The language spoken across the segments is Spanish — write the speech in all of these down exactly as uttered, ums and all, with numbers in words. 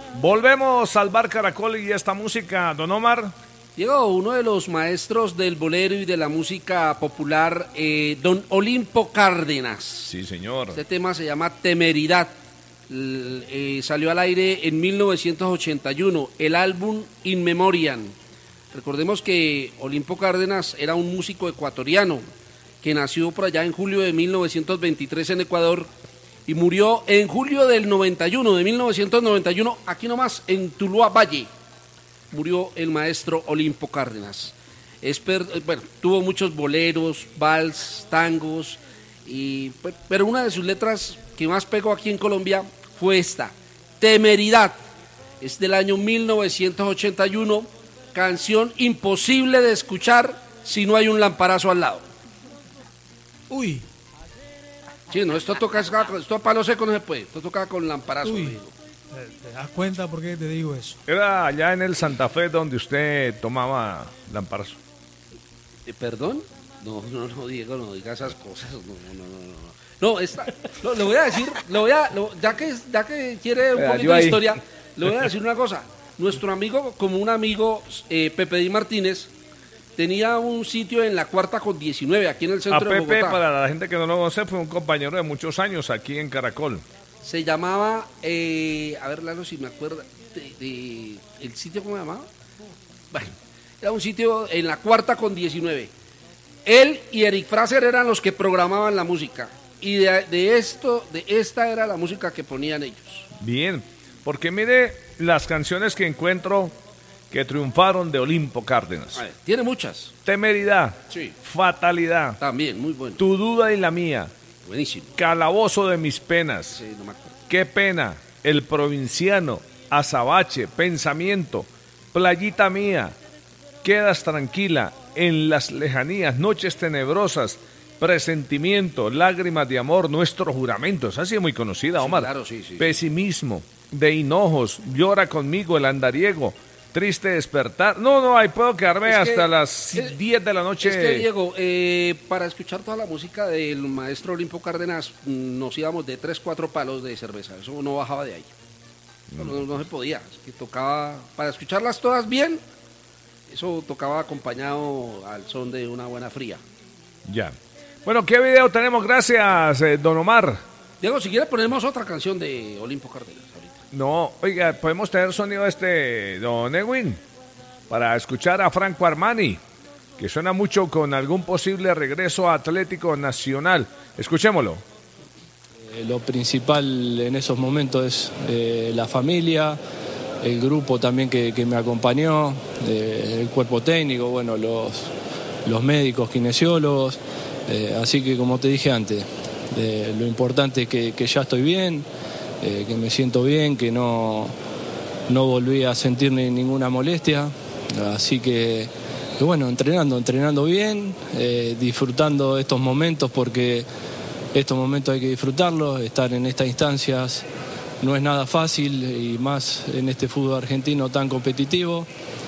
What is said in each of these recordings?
Volvemos al Bar Caracol y esta música, don Omar. Diego, uno de los maestros del bolero y de la música popular, eh, don Olimpo Cárdenas. Sí, señor. Este tema se llama Temeridad. L eh, salió al aire en mil novecientos ochenta y uno, el álbum In Memoriam. Recordemos que Olimpo Cárdenas era un músico ecuatoriano que nació por allá en julio de mil novecientos veintitrés en Ecuador y murió en julio del noventa y uno, de mil novecientos noventa y uno, aquí nomás, en Tuluá Valle. Murió el maestro Olimpo Cárdenas. Esper, bueno, tuvo muchos boleros, vals, tangos, y, pero una de sus letras que más pegó aquí en Colombia fue esta, Temeridad. Es del año mil novecientos ochenta y uno, canción imposible de escuchar si no hay un lamparazo al lado. Uy. Sí, no, esto toca, esto a palo seco no se puede, esto toca con lamparazo. Uy. ¿Te das cuenta por qué te digo eso? Era allá en el Santa Fe donde usted tomaba lamparazo. ¿Eh, ¿Perdón? No, no, no, Diego, no diga esas cosas. No, no, no, no. No, esta, lo, lo voy a decir, lo voy a, lo, ya que ya que quiere un poquito de historia, le voy a decir una cosa. Nuestro amigo, como un amigo, eh, Pepe Di Martínez, tenía un sitio en la cuarta con diecinueve, aquí en el centro a de Pepe, Bogotá. para la gente que no lo conoce, fue un compañero de muchos años aquí en Caracol. Se llamaba, eh, a ver, Lalo, si me acuerdo, de, de, ¿el sitio cómo se llamaba? Bueno, era un sitio en la cuarta con diecinueve. Él y Eric Fraser eran los que programaban la música. Y de, de esto, de esta era la música que ponían ellos. Bien, porque mire las canciones que encuentro que triunfaron de Olimpo Cárdenas. A ver, tiene muchas. Temeridad, Sí. Fatalidad, También, muy bueno. Tu duda y la mía, Buenísimo. Calabozo de mis penas, Sí, no me acuerdo. Qué pena, El provinciano, Azabache, Pensamiento, Playita mía, Quedas tranquila, En las lejanías, Noches tenebrosas, Presentimiento, Lágrimas de amor, Nuestro juramento. Esa sí es muy conocida, Omar. Sí, claro, sí, sí. Pesimismo, De hinojos, Llora conmigo, El andariego, Triste despertar. No, no, ahí puedo quedarme Es que, hasta las es, diez de la noche. Es que, Diego, eh, para escuchar toda la música del maestro Olimpo Cárdenas, nos íbamos de tres, cuatro palos de cerveza. Eso no bajaba de ahí. No, no, no se podía. Es que tocaba, para escucharlas todas bien, eso tocaba acompañado al son de una buena fría. Ya. Bueno, ¿qué video tenemos? Gracias, eh, don Omar. Diego, si quiere ponemos otra canción de Olimpo Cárdenas ahorita. No, oiga, podemos tener sonido este, don Edwin, para escuchar a Franco Armani, que suena mucho con algún posible regreso a Atlético Nacional. Escuchémoslo. Eh, lo principal en esos momentos es eh, la familia, el grupo también que, que me acompañó, eh, el cuerpo técnico, bueno, los, los médicos, kinesiólogos. Eh, así que, como te dije antes, eh, lo importante es que, que ya estoy bien, eh, que me siento bien, que no, no volví a sentir ni ninguna molestia. Así que, que bueno, entrenando, entrenando bien, eh, disfrutando estos momentos, porque estos momentos hay que disfrutarlos. Estar en estas instancias no es nada fácil, y más en este fútbol argentino tan competitivo.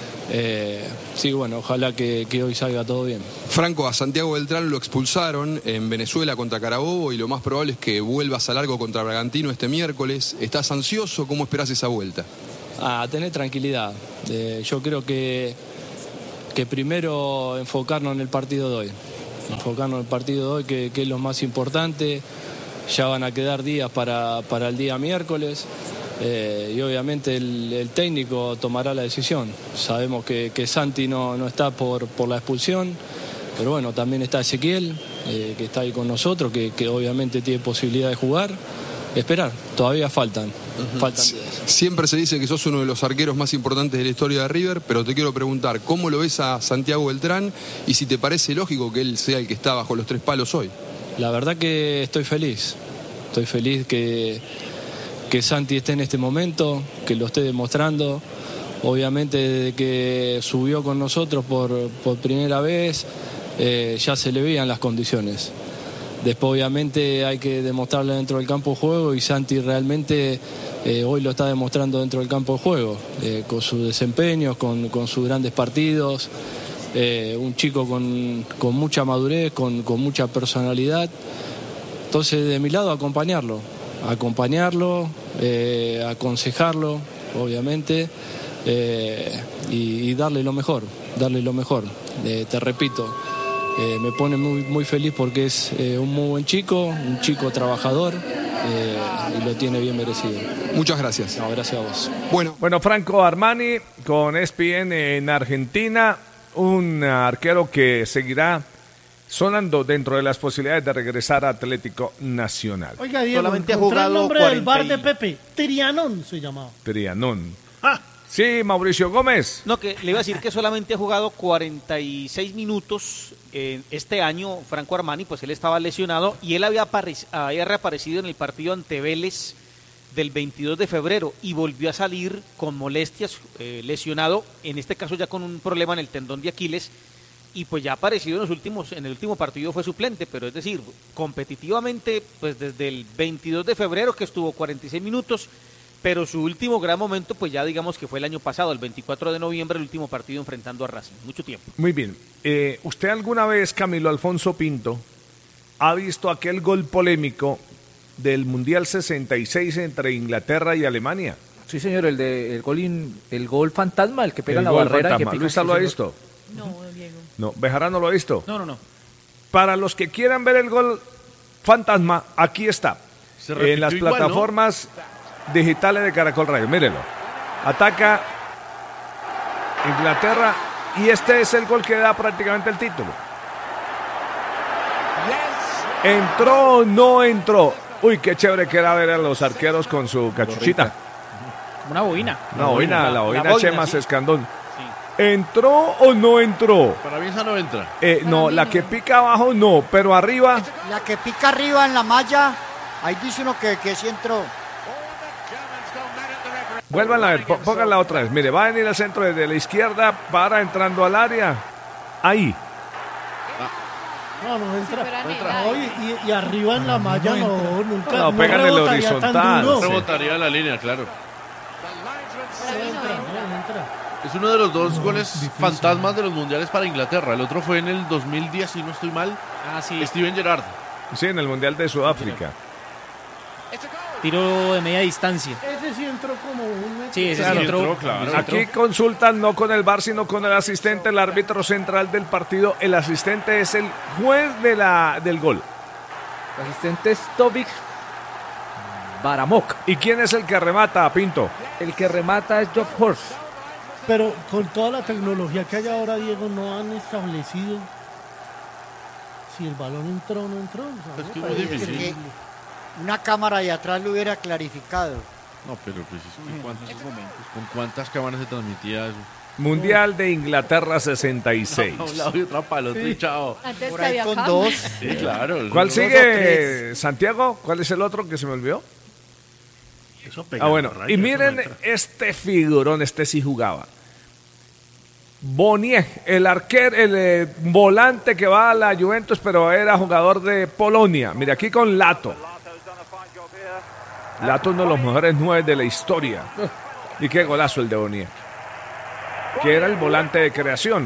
Eh, sí, bueno, ojalá que, que hoy salga todo bien. Franco, a Santiago Beltrán lo expulsaron en Venezuela contra Carabobo y lo más probable es que vuelvas a largo contra Bragantino este miércoles. ¿Estás ansioso? ¿Cómo esperás esa vuelta? A tener tranquilidad. Eh, yo creo que, que primero enfocarnos en el partido de hoy. Enfocarnos en el partido de hoy, que, que es lo más importante. Ya van a quedar días para, para el día miércoles. Eh, y obviamente el, el técnico tomará la decisión. Sabemos que, que Santi no, no está por, por la expulsión, pero bueno, también está Ezequiel, eh, que está ahí con nosotros, que, que obviamente tiene posibilidad de jugar. Esperar, todavía faltan, uh-huh. faltan días. Siempre se dice que sos uno de los arqueros más importantes de la historia de River, pero te quiero preguntar, ¿cómo lo ves a Santiago Beltrán y si te parece lógico que él sea el que está bajo los tres palos hoy? La verdad que estoy feliz, estoy feliz que... que Santi esté en este momento, que lo esté demostrando. Obviamente desde que subió con nosotros por, por primera vez, eh, ya se le veían las condiciones. Después obviamente hay que demostrarlo dentro del campo de juego, y Santi realmente eh, hoy lo está demostrando dentro del campo de juego, eh, con sus desempeños, con, con sus grandes partidos. Eh, un chico con, con mucha madurez, con, con mucha personalidad. Entonces de mi lado acompañarlo. acompañarlo, eh, aconsejarlo, obviamente, eh, y, y darle lo mejor, darle lo mejor. Eh, te repito, eh, me pone muy, muy feliz porque es eh, un muy buen chico, un chico trabajador, eh, y lo tiene bien merecido. Muchas gracias. No, gracias a vos. Bueno, Bueno, Franco Armani con E S P N en Argentina, un arquero que seguirá sonando dentro de las posibilidades de regresar a Atlético Nacional. Oiga, Diego, Solamente ha encontré el jugado nombre del cuarenta bar y- de Pepe. Trianón se llamaba. Trianón. Ah, Sí, Mauricio Gómez. No, que le iba a decir que solamente ha jugado cuarenta y seis minutos en este año. Franco Armani, pues él estaba lesionado y él había, aparec- había reaparecido en el partido ante Vélez del veintidós de febrero y volvió a salir con molestias, eh, lesionado, en este caso ya con un problema en el tendón de Aquiles, y pues ya ha aparecido en los últimos, en el último partido fue suplente, pero es decir, competitivamente, pues desde el veintidós de febrero que estuvo cuarenta y seis minutos, pero su último gran momento, pues ya digamos que fue el año pasado, el veinticuatro de noviembre, el último partido enfrentando a Racing, mucho tiempo. Muy bien. Eh, ¿Usted alguna vez, Camilo Alfonso Pinto, ha visto aquel gol polémico del Mundial sesenta y seis entre Inglaterra y Alemania? Sí, señor, el de el gol in- el gol fantasma, el que pega El en la gol barrera y que fantasma. pica. ¿Luisa Sí, lo ha señor. visto? No, Diego. No, Bejarano lo ha visto. No, no, no. Para los que quieran ver el gol fantasma, aquí está. Se repitió En las igual, ¿no? plataformas digitales de Caracol Radio. Mírenlo. Ataca Inglaterra y este es el gol que da prácticamente el título. ¿Entró o no entró? Uy, qué chévere que era ver a los arqueros con su cachuchita. Como una boina. La boina, la boina boina, Chema sí. Escandón. ¿Entró o no entró? Para mí esa no entra. Eh, no, la que pica abajo no, pero arriba. La que pica arriba en la malla, ahí dice uno que, que sí entró. Vuelvan a ver, pó- pónganla otra vez. Mire, va a venir al centro desde la izquierda, para entrando al área. Ahí. no, no entra. fuera No, Neymar. y, y- y arriba en la malla, no, nunca. No, pegan en el rebotaría tan horizontal, duro. sí. Rebotaría la línea, claro. Para mí no Entra, entra. no, entra. Es uno de los dos goles fantasmas de los mundiales para Inglaterra. El otro fue en el dos mil diez, si no estoy mal. Ah, sí. Steven Gerrard. Sí, en el Mundial de Sudáfrica. Tiro de media distancia. Ese sí entró como un metro. Sí, ese Claro. sí entró. Entró, claro. Ese entró. Aquí consultan no con el V A R, sino con el asistente, el árbitro central del partido. El asistente es el juez de la, del gol. El asistente es Tobic Baramok. ¿Y quién es el que remata, Pinto? El que remata es Job Horst. Pero con toda la tecnología que hay ahora, Diego, no han establecido si el balón entró o no entró. O sea, Es que ¿no? es muy Parece difícil. que- Una cámara de atrás lo hubiera clarificado. No, pero pues es que ¿cuántos- ¿con cuántas cámaras se transmitía eso? Mundial de Inglaterra sesenta y seis. A un lado y otra para el otro y chao. Antes Por que ahí había con cámara. dos. Sí, claro. ¿Cuál Dos o sigue, tres. Santiago? ¿Cuál es el otro que se me olvidó? Eso pega Ah, bueno. la raya, Y eso miren no entra. este figurón, este sí jugaba. Boniek, el arquero, el eh, volante que va a la Juventus, pero era jugador de Polonia. Mira, aquí con Lato. Lato, uno de los mejores nueve de la historia. Y qué golazo el de Boniek. Que era el volante de creación.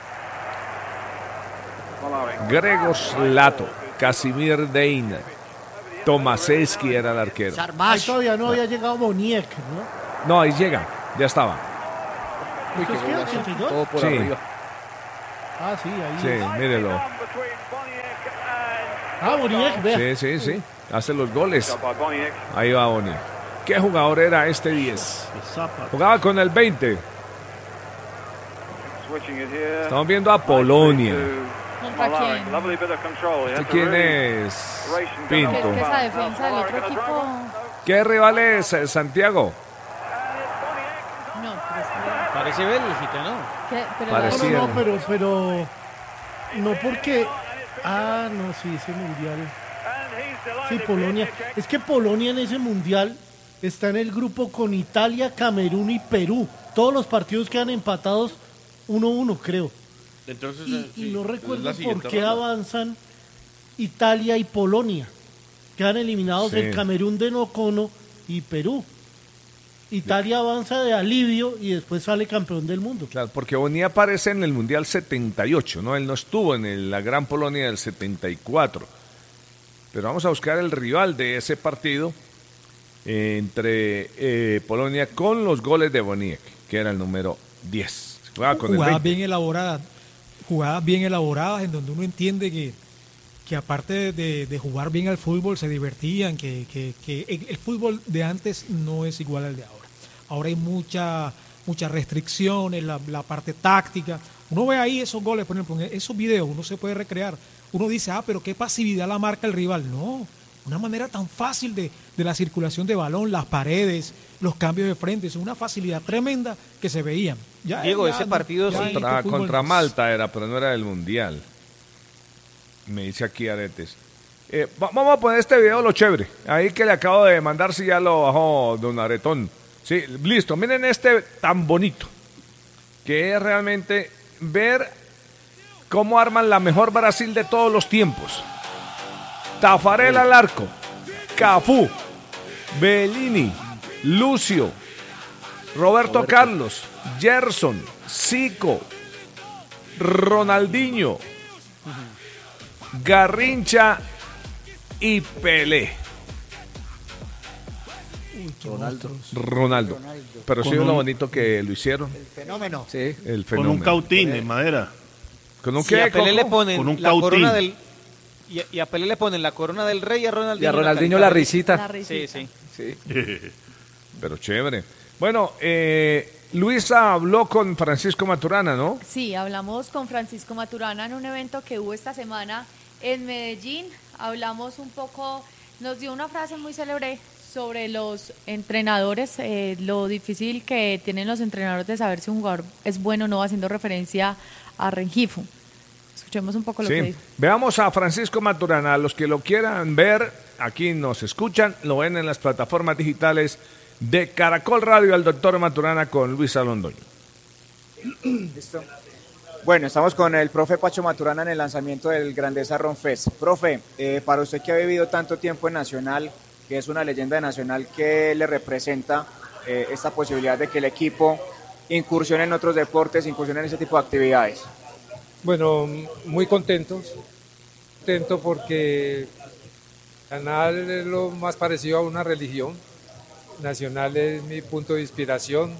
Gregos Lato, Casimir Dein, Tomaseski era el arquero. Ahí Sarmash. todavía no había llegado Boniek, ¿no? No, ahí llega, ya estaba. Uy, qué ¿Esto es qué? golazo. ¿ochenta y dos? Todo por Sí. arriba. Ah, sí, ahí. Sí, mírelo. Ah, Boniek, vea. Sí, sí, sí. Hace los goles. Ahí va Boni. ¿Qué jugador era este diez? Jugaba con el veinte. Estamos viendo a Polonia. ¿Contra quién? ¿Este quién es? Pinto. Es que esa defensa del otro equipo. ¿Qué rival es, eh, Santiago? No, pero es que- Parece Bélgica, ¿no? ¿qué? Pero No, Parecía. no, no, pero, pero. No porque. Ah, no, sí, ese mundial. Sí, Polonia. Es que Polonia en ese mundial está en el grupo con Italia, Camerún y Perú. Todos los partidos quedan empatados uno a uno, creo. Entonces, Y, eh, y sí, no es recuerdo la por siguiente qué ronda. avanzan Italia y Polonia. Quedan eliminados Sí. el Camerún de Nocono y Perú. Italia avanza de alivio y después sale campeón del mundo. Claro, porque Boni aparece en el Mundial setenta y ocho, ¿no? Él no estuvo en el- la Gran Polonia del setenta y cuatro. Pero vamos a buscar el rival de ese partido. eh, entre eh, Polonia con los goles de Boniek, que era el número diez. Jugaba con jugadas el veinte. bien elaboradas, jugadas bien elaboradas en donde uno entiende que, que aparte de, de jugar bien al fútbol se divertían, que, que, que el, el fútbol de antes no es igual al de ahora. Ahora hay mucha, muchas restricciones, la, la parte táctica. Uno ve ahí esos goles, por ejemplo, en esos videos uno se puede recrear. Uno dice, ah, pero qué pasividad la marca el rival. No, una manera tan fácil de, de la circulación de balón, las paredes, los cambios de frente, es una facilidad tremenda que se veían. Ya, Diego, ya ese no- partido ya sí. este Contra, fútbol contra no es- Malta era, pero no era del Mundial. Me dice aquí Aretes. Eh, va- vamos a poner este video lo chévere. Ahí que le acabo de mandar, si ya lo bajó don Aretón. Sí, listo. Miren este tan bonito. Que es realmente ver cómo arman la mejor Brasil de todos los tiempos. Tafarel al arco. Cafú. Bellini. Lucio. Roberto Carlos. Gerson. Zico. Ronaldinho. Garrincha y Pelé. Ronaldo. Ronaldo. Pero sí Con es lo un- bonito que lo hicieron. Fenómeno. Sí. El Con fenómeno. un cautín en madera. ¿Con un Si qué, a Pelé le Coco? ponen Con un la cautín. corona del y a, y a Pelé le ponen la corona del rey y a Ronaldinho, Y a Ronaldinho la carita. risita. La risita. Sí, sí. Sí. Pero chévere. Bueno, eh, Luisa habló con Francisco Maturana, ¿no? Sí, hablamos con Francisco Maturana en un evento que hubo esta semana en Medellín. Hablamos un poco, nos dio una frase muy célebre sobre los entrenadores, eh, lo difícil que tienen los entrenadores de saber si un jugador es bueno o no, haciendo referencia a Rengifo. Escuchemos un poco lo que Sí. dijo. Veamos a Francisco Maturana. A los que lo quieran ver, aquí nos escuchan, lo ven en las plataformas digitales de Caracol Radio, al doctor Maturana con Luisa Londoño. Listo. Bueno, estamos con el profe Pacho Maturana en el lanzamiento del Grandeza Ron Fest. Profe, eh, para usted que ha vivido tanto tiempo en Nacional, que es una leyenda de Nacional, ¿qué le representa eh, esta posibilidad de que el equipo incursione en otros deportes, incursione en ese tipo de actividades? Bueno, muy contentos, contento porque Nacional es lo más parecido a una religión. Nacional es mi punto de inspiración,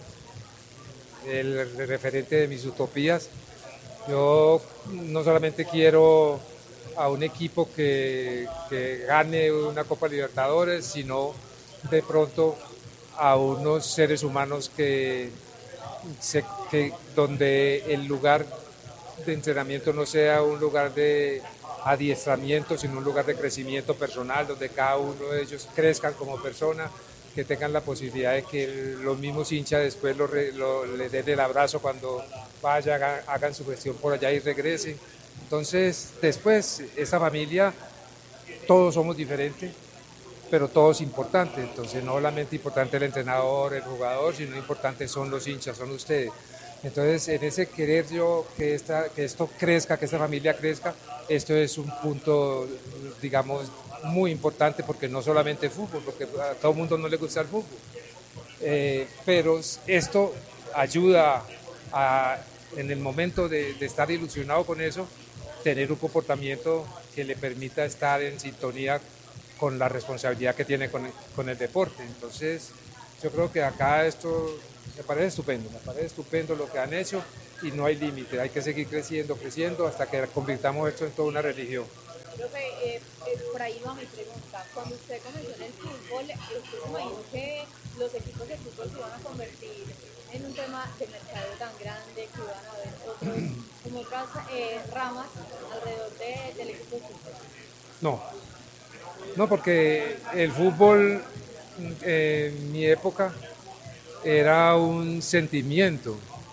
el referente de mis utopías. Yo no solamente quiero a un equipo que, que gane una Copa Libertadores, sino de pronto a unos seres humanos que, se, que donde el lugar de entrenamiento no sea un lugar de adiestramiento, sino un lugar de crecimiento personal, donde cada uno de ellos crezcan como persona, que tengan la posibilidad de que los mismos hinchas después lo, re- lo- le den el abrazo cuando vaya, hagan, hagan su gestión por allá y regresen. Entonces, después, esa familia, todos somos diferentes, pero todos importantes. Entonces, no solamente importante el entrenador, el jugador, sino importante son los hinchas, son ustedes. Entonces, en ese querer yo que, esta, que esto crezca, que esta familia crezca, esto es un punto, digamos, muy importante, porque no solamente fútbol, porque a todo el mundo no le gusta el fútbol, eh, pero esto ayuda a, en el momento de, de estar ilusionado con eso, tener un comportamiento que le permita estar en sintonía con la responsabilidad que tiene con el, con el deporte. Entonces, yo creo que acá esto me parece estupendo, me parece estupendo lo que han hecho y no hay límite, hay que seguir creciendo, creciendo hasta que convirtamos esto en toda una religión. Profe, eh, eh, por ahí va mi pregunta. Cuando usted comenzó en el fútbol, ¿usted se imaginó que los equipos de fútbol se iban a convertir en un tema de mercado tan grande, que iban a haber otros, como otras eh, ramas alrededor de- del equipo de fútbol? No, no, porque el fútbol eh, en mi época era un sentimiento,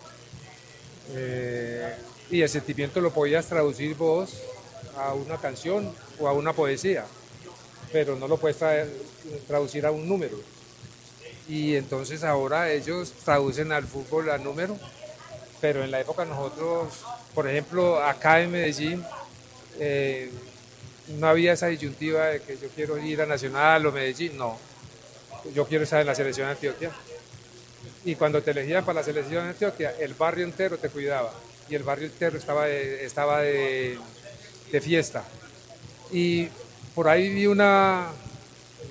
eh, y el sentimiento lo podías traducir vos a una canción o a una poesía, pero no lo puedes traer- traducir a un número. Y entonces ahora ellos traducen al fútbol a número, pero en la época nosotros, por ejemplo, acá en Medellín, eh, no había esa disyuntiva de que yo quiero ir a Nacional o Medellín, no, yo quiero estar en la selección de Antioquia. Y cuando te elegían para la selección de Antioquia, el barrio entero te cuidaba y el barrio entero estaba de, estaba de, de fiesta. Y por ahí vi una,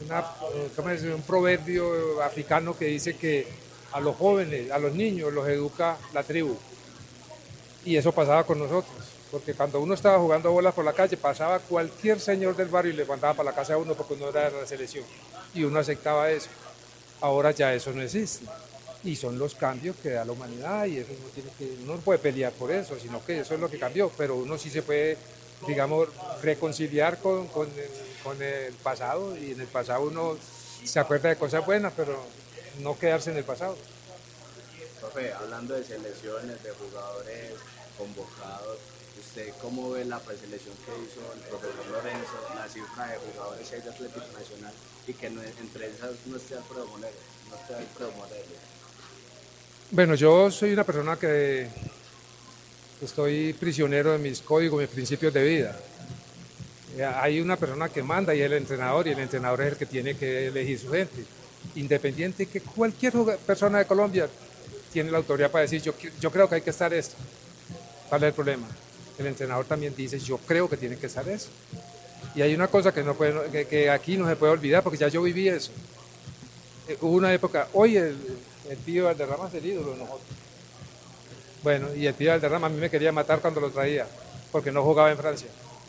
una, ¿cómo es? un proverbio africano que dice que a los jóvenes, a los niños los educa la tribu. Y eso pasaba con nosotros, porque cuando uno estaba jugando bolas por la calle, pasaba cualquier señor del barrio y le mandaba para la casa a uno porque uno era de la selección. Y uno aceptaba eso. Ahora ya eso no existe. Y son los cambios que da la humanidad y eso uno, tiene que, uno no puede pelear por eso, sino que eso es lo que cambió. Pero uno sí se puede, digamos, reconciliar con, con, el, con el pasado, y en el pasado uno se acuerda de cosas buenas, pero no quedarse en el pasado. Profe, hablando de selecciones, de jugadores convocados, ¿usted cómo ve la preselección que hizo el profesor Lorenzo, la cifra de jugadores que hay de Atlético Nacional y que no, entre esas no esté Alfredo Morelos? No esté Alfredo Morelos. Bueno, yo soy una persona que estoy prisionero de mis códigos, mis principios de vida. Hay una persona que manda y es el entrenador, y el entrenador es el que tiene que elegir su gente. Independiente que cualquier persona de Colombia tiene la autoridad para decir, yo, yo creo que hay que estar esto. ¿Cuál es el problema? El entrenador también dice, yo creo que tiene que estar eso. Y hay una cosa que, no puede, que, que aquí no se puede olvidar, porque ya yo viví eso. Eh, hubo una época, hoy el, el Pío Valderrama es el ídolo de nosotros. Bueno, y el Pío Valderrama a mí me quería matar cuando lo traía, porque no jugaba en Francia.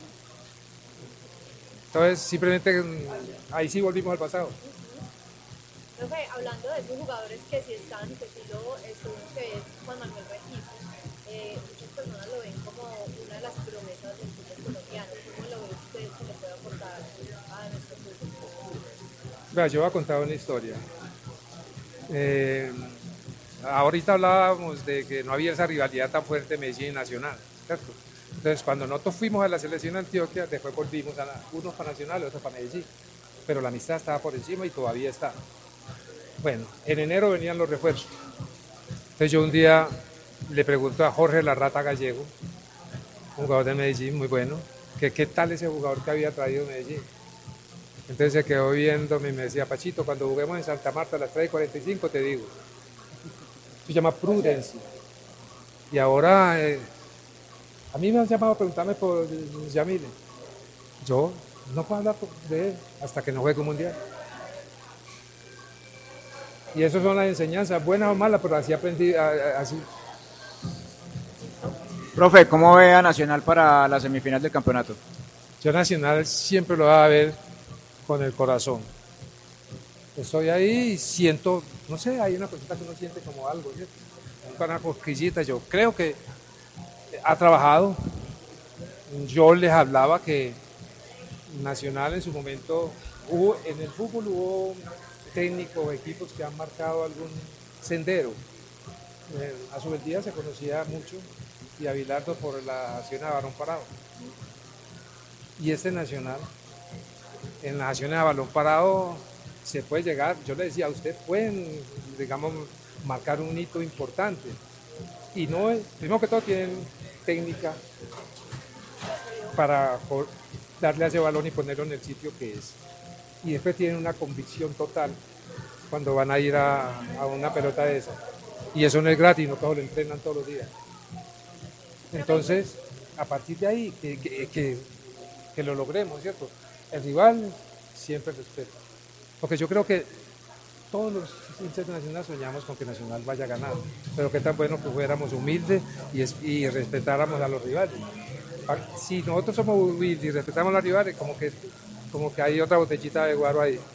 Entonces, simplemente ahí sí volvimos al pasado. Profe, hablando de esos jugadores que sí están, que sí lo estuvieron, que es Juan Manuel Rengifo, eh, muchas personas lo ven como una de las promesas del fútbol colombiano. ¿Cómo lo ve usted que le puede aportar a nuestro fútbol? Vea, yo voy a contar una historia. Eh, ahorita hablábamos de que no había esa rivalidad tan fuerte Medellín y Nacional, ¿cierto? Entonces, cuando nosotros fuimos a la selección de Antioquia, después volvimos a la, unos para Nacional, otros para Medellín, pero la amistad estaba por encima y todavía está. Bueno, en enero venían los refuerzos. Entonces yo un día le pregunto a Jorge La Rata Gallego, un jugador de Medellín muy bueno, que qué tal ese jugador que había traído Medellín. Entonces se quedó viéndome y me decía, Pachito, cuando juguemos en Santa Marta a las tres y cuarenta y cinco te digo. Se llama prudencia. Y ahora, eh, a mí me han llamado a preguntarme por Yamile. Yo no puedo hablar de él hasta que no juegue un mundial. Y eso son las enseñanzas, buenas o malas, pero así aprendí, así. Profe, ¿cómo ve a Nacional para la semifinal del campeonato? Yo Nacional siempre lo voy a ver con el corazón. Estoy ahí y siento, no sé, hay una cosita que uno siente como algo, ¿cierto? Una cosquillita. Yo creo que ha trabajado. Yo les hablaba que Nacional en su momento, hubo, en el fútbol hubo técnicos, equipos que han marcado algún sendero. Eh, a su vez día se conocía mucho y a Bilardo por la acción de balón parado. Y este Nacional, en las acciones a balón parado se puede llegar, yo le decía, ustedes pueden, digamos, marcar un hito importante. Y no es, primero que todo tienen técnica para darle a ese balón y ponerlo en el sitio que es. Y después tienen una convicción total cuando van a ir a, a una pelota de esa. Y eso no es gratis, no todos lo entrenan todos los días. Entonces, a partir de ahí, que, que, que, que lo logremos, ¿cierto? El rival siempre respeta. Porque yo creo que todos los hinchas de Nacional soñamos con que Nacional vaya a ganar. Pero qué tan bueno que fuéramos humildes y, y respetáramos a los rivales. Si nosotros somos humildes y respetamos a los rivales, como que como que hay otra botellita de guaro ahí.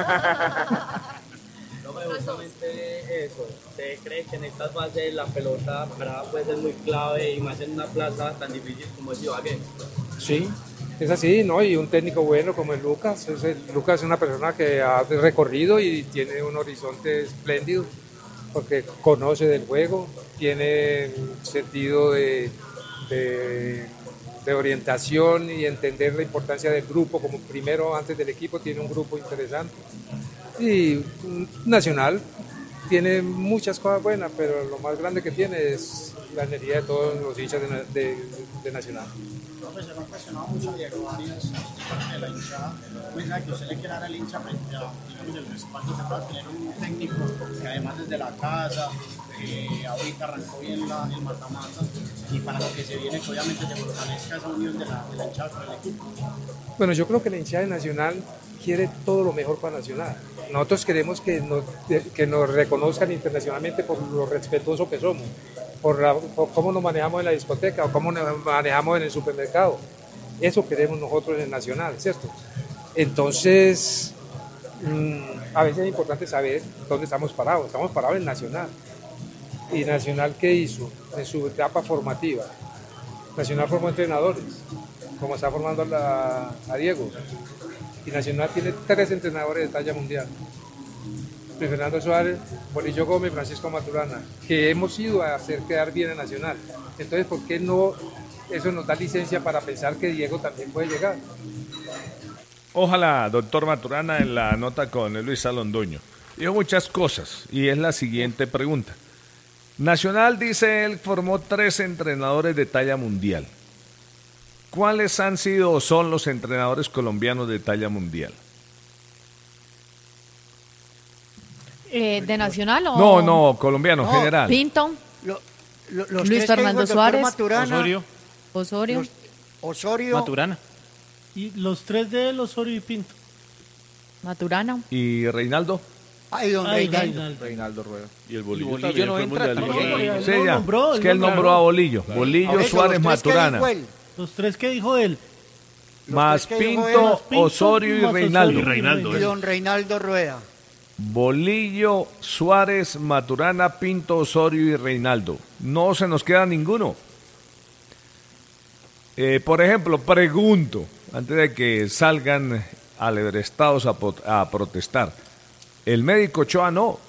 No, pero justamente eso, ¿usted cree que en estas fases la pelota parada puede ser muy clave y más en una plaza tan difícil como es Ibagué? Sí, es así, ¿no? Y un técnico bueno como el Lucas, es el, Lucas es una persona que ha recorrido y tiene un horizonte espléndido, porque conoce del juego, tiene sentido de... de de orientación y entender la importancia del grupo, como primero antes del equipo tiene un grupo interesante. Y Nacional tiene muchas cosas buenas, pero lo más grande que tiene es la energía de todos los hinchas de, de, de Nacional. Profesor, se lo han cuestionado mucho a Diego Arias, parte de la hinchada, mensaje que usted le quiere dar al hincha frente a, digamos, el respaldo que pueda tener un técnico que además desde la casa que ahorita arrancó bien la, el mata-mata y para lo que se viene, que obviamente se fortalezca esa unión de la, de la hinchada con el equipo. Bueno, yo creo que la hinchada de Nacional quiere todo lo mejor para Nacional. Nosotros queremos que nos, que nos reconozcan internacionalmente por lo respetuosos que somos, por, la, por cómo nos manejamos en la discoteca o cómo nos manejamos en el supermercado. Eso queremos nosotros en Nacional, ¿cierto? Entonces, mmm, a veces es importante saber dónde estamos parados. Estamos parados en Nacional. ¿Y Nacional qué hizo en su etapa formativa? Nacional formó entrenadores, como está formando la, a Diego. Y Nacional tiene tres entrenadores de talla mundial. Luis Fernando Suárez, Bolillo Gómez, Francisco Maturana, que hemos ido a hacer quedar bien a Nacional. Entonces, ¿por qué no? Eso nos da licencia para pensar que Diego también puede llegar. Ojalá, doctor Maturana, en la nota con Luis Alondoño. Dijo muchas cosas y es la siguiente pregunta. Nacional, dice él, formó tres entrenadores de talla mundial. ¿Cuáles han sido o son los entrenadores colombianos de talla mundial? Eh, ¿De Nacional o...? No, no, colombiano, No, general. Pinto, Lo- lo- los Luis tres que Fernando dijo el doctor Suárez, Maturana, Osorio. Osorio. los- Osorio, Maturana. Y los tres de él, Osorio y Pinto. Maturana. ¿Y Reinaldo? ay, don Ay, Reinaldo. Reinaldo. Reinaldo Rueda. Y el Bolillo, Bolillo también no fue entra mundialista. también. Sí. Él Sí, lo ya. nombró, Es él que él lo nombró a Bolillo. Por Bolillo, eso, Suárez, los tres que Maturana. dijo él, Los tres que dijo él. Más tres que dijo Pinto, él, más Pinto, Osorio y más Reinaldo. Y Reinaldo, y eh. don Reinaldo Rueda. Bolillo, Suárez, Maturana, Pinto, Osorio y Reinaldo. No se nos queda ninguno. Eh, por ejemplo, pregunto, antes de que salgan alebrestados a, pot- a protestar, ¿el médico Ochoa no?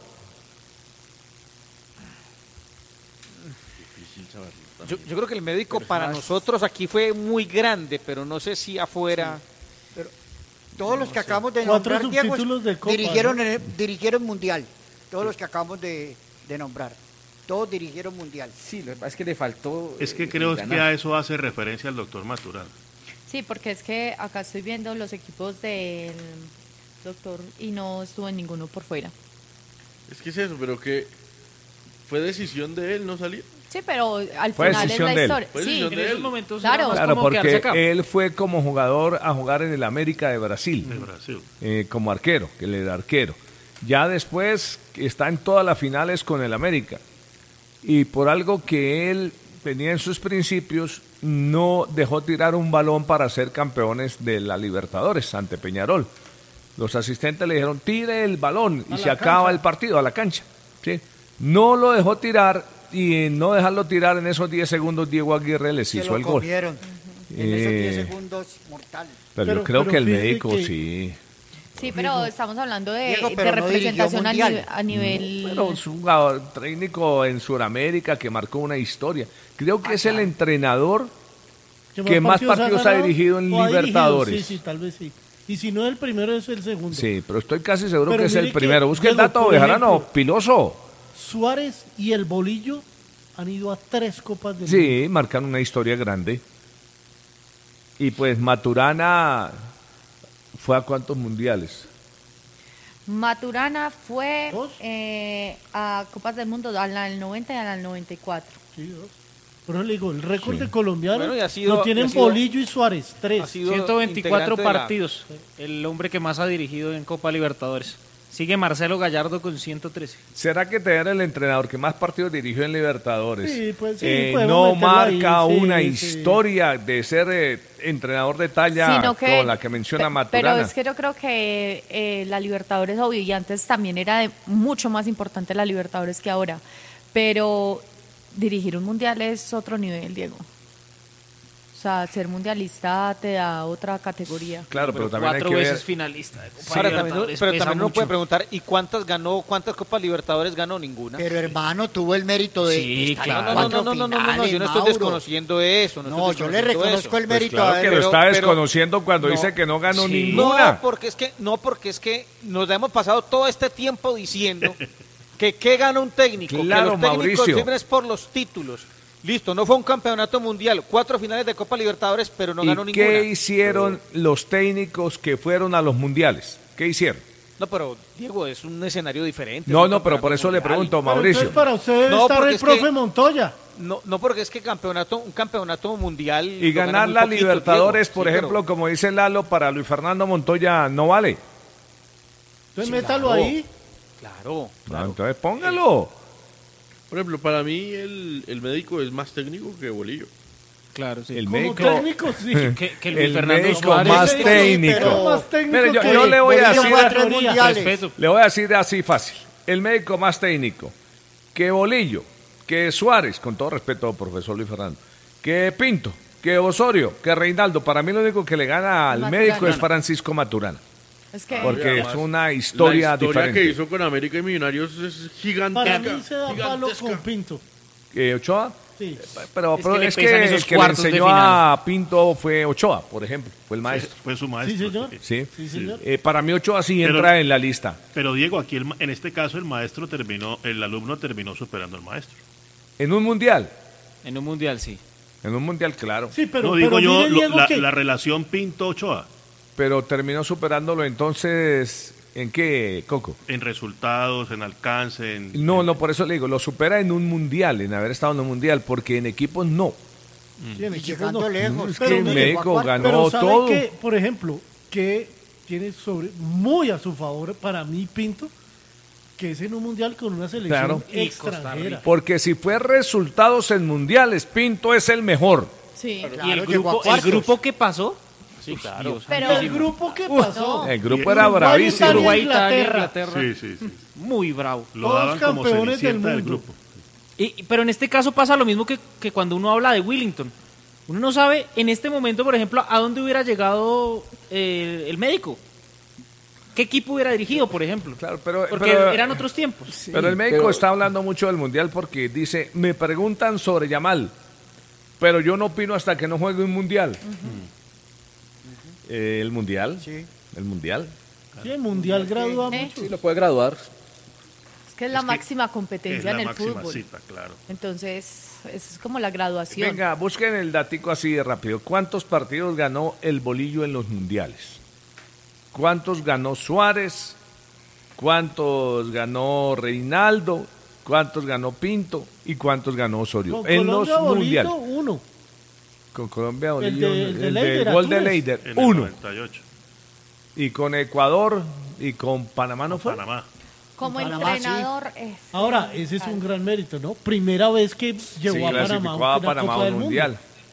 Yo, yo creo que el médico para nosotros aquí fue muy grande, pero no sé si afuera... Todos los que acabamos de Cuatro nombrar, Diego, subtítulos de Copa, dirigieron, ¿no? el, dirigieron Mundial. Todos los que acabamos de, de nombrar. Todos dirigieron Mundial. Sí, lo que pasa es que le faltó. Es que eh, creo ganar. que a eso hace referencia el doctor Maturana. Sí, porque es que acá estoy viendo los equipos del doctor y no estuvo en ninguno por fuera. Es que es eso, pero que fue decisión de él no salir. Sí, pero al Fue final es decisión la de él. historia. Fue Sí, decisión de En esos él. momentos Claro. era más Claro, como quedarse acá. porque él fue como jugador a jugar en el América de Brasil. De Brasil. eh, como arquero, que él era arquero. Ya después está en todas las finales con el América. Y por algo que él tenía en sus principios, no dejó tirar un balón para ser campeones de la Libertadores ante Peñarol. Los asistentes le dijeron, tire el balón y A se la acaba cancha. el partido, a la cancha. ¿Sí? No lo dejó tirar y en no dejarlo tirar en esos diez segundos, Diego Aguirre les Se hizo lo el gol. comieron. En esos diez Eh, segundos, mortal. Pero, Pero- yo creo pero que el fíjate médico que- sí. sí, pero estamos hablando de, Diego, de pero no dirigió representación a, Mundial. nive- a nivel... Bueno, es un jugador técnico en Sudamérica que marcó una historia. Creo que Ah, es el claro. entrenador que más partidos ha ganado dirigido en o ha dirigido, Libertadores. Sí, sí, tal vez sí. Y si no el primero es el segundo. Sí, pero estoy casi seguro Pero que es mire el que, primero. Busque el Diego, dato, por Bejarano, ejemplo, Piloso. Suárez y el Bolillo han ido a tres copas del mundo. Sí, marcan una historia grande. Y pues Maturana fue a cuántos mundiales. Maturana fue ¿Dos? eh, a Copas del Mundo a la del noventa y a la del noventa y cuatro. Sí, dos. Por eso le digo, el récord Sí. de colombiano Bueno, y ha sido- lo tienen y ha sido- Bolillo y Suárez, tres. Ha sido ciento veinticuatro integrante de la- partidos, el hombre que más ha dirigido en Copa Libertadores. Sigue Marcelo Gallardo con ciento trece. ¿Será que tener el entrenador que más partidos dirigió en Libertadores Sí, pues sí, eh, podemos no meterlo marca ahí, sí, una sí. historia de ser eh, entrenador de talla Sino que- con la que menciona pe- Maturana? Pero es que yo creo que eh, la Libertadores, obvio, y antes también era de mucho más importante la Libertadores que ahora. Pero dirigir un mundial es otro nivel, Diego. O sea, ser mundialista te da otra categoría. Claro, pero, también hay cuatro que veces ver. finalista de Copa Ahora, también, Libertadores, pero pesa también uno mucho. puede preguntar, ¿y cuántas ganó, cuántas Copas Libertadores ganó? Ninguna. Pero hermano, tuvo el mérito de Sí, estar claro. en No, no, cuatro no, no, no, no, no, finales, yo no estoy Mauro. desconociendo eso. No, No, estoy yo le desconociendo reconozco eso. el Pues mérito claro a que él. lo pero- está pero- desconociendo cuando no. dice que no ganó Sí. ninguna. No, porque es que, no, porque es que nos hemos pasado todo este tiempo diciendo que qué gana un técnico, Claro, que los técnicos Mauricio. sirven es por los títulos. Listo, no fue un campeonato mundial, cuatro finales de Copa Libertadores, pero no ganó ¿Y ninguna. qué hicieron los técnicos que fueron a los mundiales? ¿Qué hicieron? No, pero Diego, es un escenario diferente. No, no, pero por eso le pregunto, Mauricio. Entonces para usted debe No, estar porque el es profe que- Montoya. No, no porque es que campeonato, un campeonato mundial Y lo gana ganar muy la poquito, Libertadores, Diego. por Sí, ejemplo, pero- como dice Lalo, para Luis Fernando Montoya no vale. Entonces Sí, métalo claro. ahí. Claro. No, entonces póngalo. Por ejemplo, para mí el, el médico es más técnico que Bolillo. Claro, sí. El Como médico, técnico, sí. Que, que Luis el Fernando médico Suárez. más Sí, técnico. pero- Más técnico Mire, yo, que yo le voy a Bolillo decir, fue a tres mundiales. Respeto. le voy a decir así fácil. El médico más técnico que Bolillo, que Suárez, con todo respeto, profesor Luis Fernando, que Pinto, que Osorio, que Reinaldo. Para mí lo único que le gana al Maturana. médico es Francisco Maturana. Es que Porque Además, es una historia, La historia diferente. que hizo con América y Millonarios es gigantesca. Para mí se da palo gigantesca. con Pinto. Eh, ¿Ochoa? Sí. Pero, Es pero que le es pesan que esos el que le cuartos de enseñó final. a Pinto fue Ochoa, por ejemplo, fue el maestro. Fue su maestro. Sí, señor. Sí. Sí, señor. Eh, para mí Ochoa sí Pero- entra en la lista. Pero Diego, aquí el ma- en este caso el maestro terminó, el alumno terminó superando al maestro. En un mundial, En un mundial, sí. en un mundial, claro. Sí, pero, no digo pero yo mire, lo- Diego, la, que la relación Pinto-Ochoa Pero terminó superándolo entonces, ¿en qué, Coco? en resultados, en alcance, en... No, no, por eso le digo, lo supera en un mundial, en haber estado en un mundial, porque en equipos no. sí, en Y equipos llegando no. lejos. Es Pero que el mire, médico ganó Pero sabe todo. que, por ejemplo, que tiene sobre muy a su favor para mí Pinto, que es en un mundial con una selección Claro. Y Costa extranjera. Rica. Porque si fue resultados en mundiales, Pinto es el mejor. sí. Y el Claro, llegó a grupo, el cuartos. grupo que pasó. Sí, claro. Pero- El grupo que pasó. El grupo Y- era Uruguay, bravísimo. Italia, Uruguay, Italia, Inglaterra. Inglaterra. Sí, sí, sí. Muy bravo. Lo Todos daban como campeones del cenicienta del mundo. grupo. Y, pero en este caso pasa lo mismo que, que cuando uno habla de Willington. Uno no sabe en este momento, por ejemplo, a dónde hubiera llegado eh, el médico. ¿Qué equipo hubiera dirigido, por ejemplo? Claro, pero, Porque pero- eran otros tiempos. pero el médico pero- está hablando mucho del mundial porque dice, me preguntan sobre Yamal, pero yo no opino hasta que no juegue un mundial. Eh, el mundial, Sí. el mundial. Sí, el mundial gradúa ¿Eh? mucho. Sí, lo puede graduar. Es que es la máxima competencia Es la en el máxima fútbol. cita, claro. Entonces, esa es como la graduación. Venga, busquen el datico así de rápido. ¿Cuántos partidos ganó el Bolillo en los mundiales? ¿Cuántos ganó Suárez? ¿Cuántos ganó Reinaldo? ¿Cuántos ganó Pinto? ¿Y cuántos ganó Osorio? Con en los Colombia, Bolito, mundiales. uno. Con Colombia, El Bolillo, de- el el, de del Leider, gol de Túnez. Leider, En el uno. noventa y ocho. Y con Ecuador y con Panamá no fue. Panamá. Como Panamá, entrenador. eh, Ahora, ese es un gran mérito, ¿no? Primera vez que llevó Sí, a Panamá clasificó a a una Panamá Copa a del un Mundo. mundial.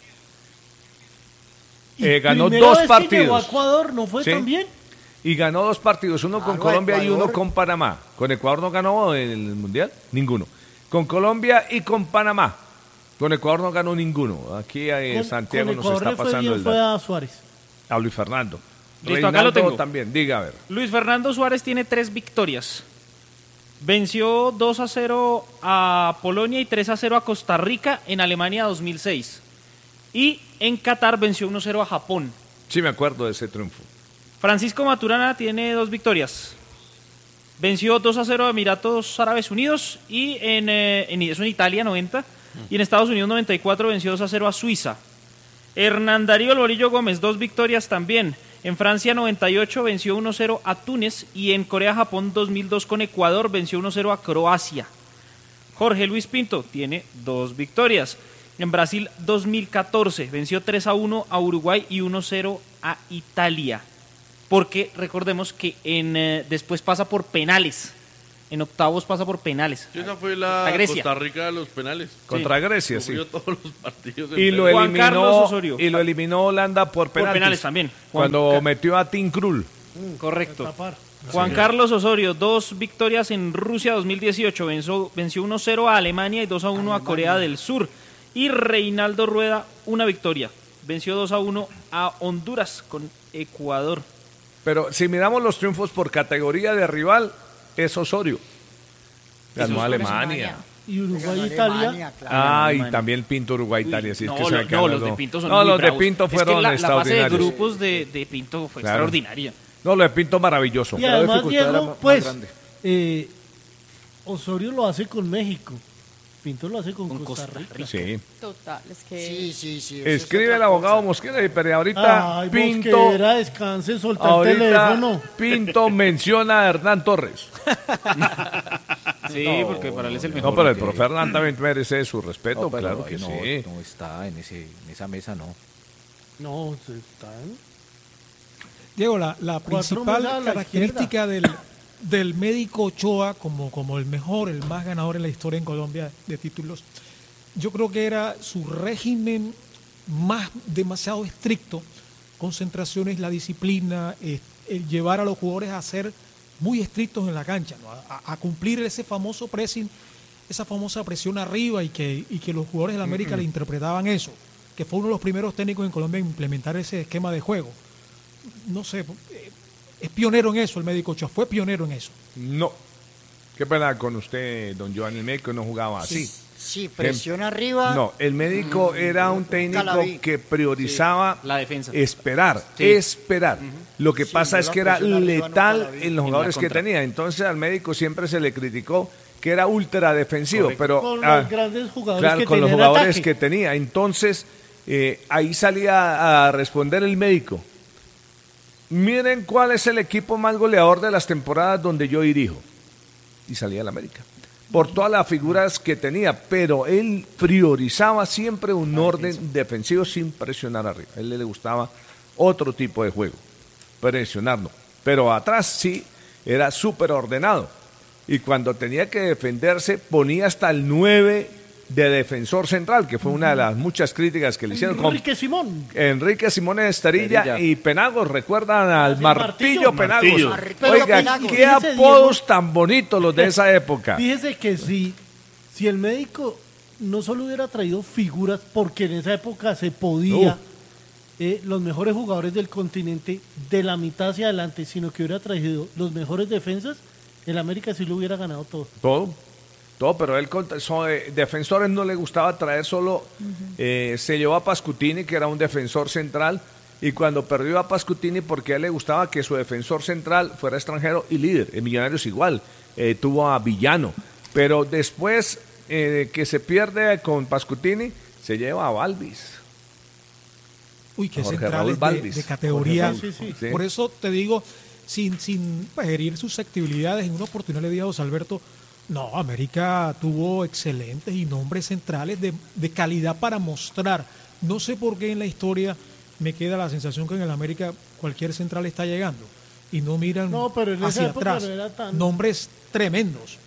Y Eh, ganó primera dos vez que llegó a partidos. Ecuador, ¿no fue Sí. tan bien? Y ganó dos partidos, uno con Claro, Colombia y uno Ecuador. con Panamá. Con Ecuador no ganó en el mundial, ninguno. Con Colombia y con Panamá. Con Ecuador no ganó ninguno. Aquí eh, Con- Santiago con nos Ecuador está le fue pasando bien, el fue dato. a Suárez. A Luis Fernando. Listo, acá lo Reinaldo tengo. también, diga a ver. Luis Fernando Suárez tiene tres victorias. Venció dos a cero a Polonia y tres a cero a Costa Rica en Alemania dos mil seis. Y en Qatar venció uno a cero a Japón. Sí, me acuerdo de ese triunfo. Francisco Maturana tiene dos victorias. Venció dos a cero a Emiratos Árabes Unidos y en, eh, en- eso en Italia noventa. Y en Estados Unidos noventa y cuatro venció dos a cero a Suiza. Hernán Darío El Bolillo Gómez, dos victorias también. En Francia noventa y ocho venció uno a cero a Túnez y en Corea-Japón dos mil dos con Ecuador venció uno a cero a Croacia. Jorge Luis Pinto tiene dos victorias. En Brasil dos mil catorce venció tres a uno a Uruguay y uno a cero a Italia. Porque recordemos que en, eh, después pasa por penales. En octavos pasa por penales. Esa fue la A Grecia. Costa Rica de los penales. Contra Grecia, sí. Sufrió todos los partidos. Y lo Juan Carlos eliminó, Osorio. y lo eliminó Holanda por penales. penales también. Cuando Juan Ca- metió a Tim Krul. Correcto. Juan Carlos Osorio, dos victorias en Rusia dos mil dieciocho. Venció, venció uno a cero a Alemania y dos a uno a Corea del Sur. Y Reinaldo Rueda, una victoria. Venció dos a uno a Honduras con Ecuador. Pero si miramos los triunfos por categoría de rival, es Osorio. Ganó Eso es Alemania. Y Uruguay, Ganó Italia. Alemania, claro. Ah, y Alemania. también Pinto Uruguay Italia. Sí, es No, que se lo- me no, quedan los de dos. Pinto son No, muy los de bravos. Pinto Es que fueron la, la fase de extraordinarios. grupos de, de Pinto fue Claro. extraordinaria. No, lo de Pinto maravilloso. Y además, dificultad era Diego, más pues, grande. eh, Osorio lo hace con México. Pinto lo hace con, con Costa, Costa Rica. Rica. Sí. Total, es que... Sí, sí, sí. Escribe el abogado Mosquera, pero ahorita Ay, Pinto... Mosquera, descanse, solta ahorita el teléfono. Pinto menciona a Hernán Torres. Sí, no, porque para él es el mejor. No, pero el profe Hernán también merece su respeto, No, pero claro que no, sí. no está en, ese, en esa mesa, no. No, se está en... Diego, la, la principal característica del, del médico Ochoa como, como el mejor, el más ganador en la historia en Colombia de títulos, yo creo que era su régimen más demasiado estricto, concentraciones, la disciplina, eh, el llevar a los jugadores a ser muy estrictos en la cancha, ¿no? a, a cumplir ese famoso pressing, esa famosa presión arriba y que, y que los jugadores de la América mm-hmm. le interpretaban eso, que fue uno de los primeros técnicos en Colombia en implementar ese esquema de juego. No sé, es pionero en eso el médico Ochoa, fue pionero en eso. No, qué pena con usted, don Joan, el médico no jugaba así. Sí, sí presión el, arriba. No, el médico mm, era un técnico que priorizaba sí, la defensa. esperar, sí. esperar. Uh-huh. Lo que sí, pasa es que era letal en los jugadores que tenía, entonces al médico siempre se le criticó que era ultra defensivo, correcto. Pero con ah, los grandes jugadores claro, que con tenía los jugadores que tenía, entonces eh, ahí salía a responder el médico. Miren cuál es el equipo más goleador de las temporadas donde yo dirijo. Y salía el América. Por todas las figuras que tenía, pero él priorizaba siempre un orden defensivo sin presionar arriba. A él le gustaba otro tipo de juego, presionarlo. Pero atrás sí, era súper ordenado. Y cuando tenía que defenderse, ponía hasta el nueve de defensor central, que fue una de las muchas críticas que le hicieron. Enrique con Simón. Enrique Simón Esterilla, Esterilla y Penagos, recuerdan al Martillo, Martillo Penagos. Martillo. Oiga, Penagos. Qué Fíjese, apodos Diego, tan bonitos los de esa época. Fíjese que si, si el médico no solo hubiera traído figuras, porque en esa época se podía, uh. eh, los mejores jugadores del continente de la mitad hacia adelante, sino que hubiera traído los mejores defensas, el América sí lo hubiera ganado todo. Todo. Todo, pero él, so, eh, defensores no le gustaba traer solo, uh-huh. eh, se llevó a Pascutini, que era un defensor central, y cuando perdió a Pascutini, porque a él le gustaba que su defensor central fuera extranjero y líder, en Millonarios igual, eh, tuvo a Villano, pero después eh, que se pierde con Pascutini, se lleva a Balvis. Uy, qué centrales de, de categoría, sí, sí, sí. Por eso te digo, sin, sin pues, herir susceptibilidades, en una oportunidad le dije a José Alberto, no, América tuvo excelentes y nombres centrales de, de calidad para mostrar. No sé por qué en la historia me queda la sensación que en el América cualquier central está llegando y no miran no, pero en hacia esa atrás. No era tan... Nombres tremendos.